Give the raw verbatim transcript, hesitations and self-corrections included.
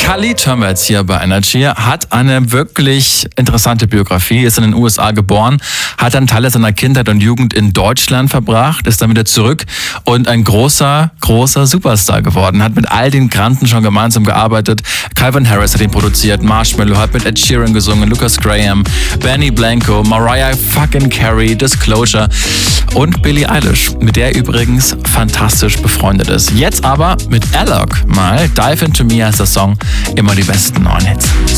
Khalid hören wir jetzt hier bei Energy, hat eine wirklich interessante Biografie, ist in den U S A geboren, hat dann Teile seiner Kindheit und Jugend in Deutschland verbracht, ist dann wieder zurück und ein großer, großer Superstar geworden. Hat mit all den Granden schon gemeinsam gearbeitet. Calvin Harris hat ihn produziert, Marshmello hat mit Ed Sheeran gesungen, Lucas Graham, Benny Blanco, Mariah fucking Carey, Disclosure und Billie Eilish, mit der er übrigens fantastisch befreundet ist. Jetzt aber mit Alok mal, Dive Into Me heißt der Song, immer die besten neuen Hits.